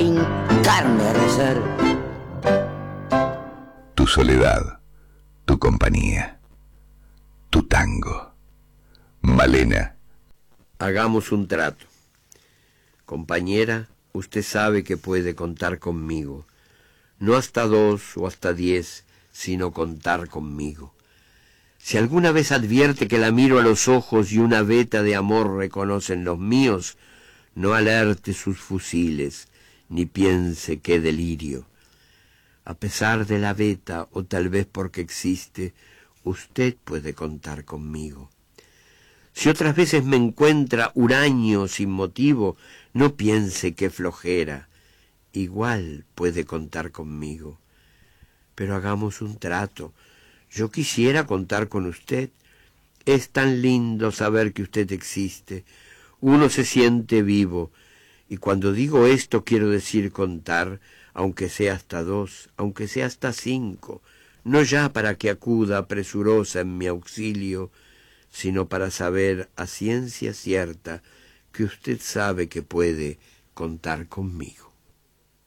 en carne ha de ser. Tu soledad, tu compañía, tu tango. Malena. Hagamos un trato. Compañera, usted sabe que puede contar conmigo. No hasta 2 o hasta 10, sino contar conmigo. Si alguna vez advierte que la miro a los ojos y una veta de amor reconocen los míos, no alerte sus fusiles, ni piense qué delirio. A pesar de la veta, o tal vez porque existe, usted puede contar conmigo. Si otras veces me encuentra huraño sin motivo, no piense qué flojera. Igual puede contar conmigo. Pero hagamos un trato. Yo quisiera contar con usted. Es tan lindo saber que usted existe. Uno se siente vivo. Y cuando digo esto quiero decir contar, aunque sea hasta 2, aunque sea hasta 5, no ya para que acuda presurosa en mi auxilio, sino para saber a ciencia cierta que usted sabe que puede contar conmigo.